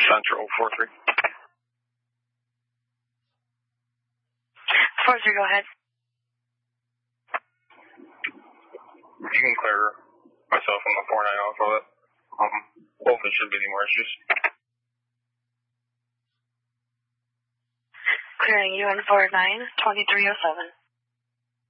Central 43. 43, go ahead. You can clear myself on the 49 off of it. Hopefully shouldn't be any more issues. Clearing you on 49, 2307.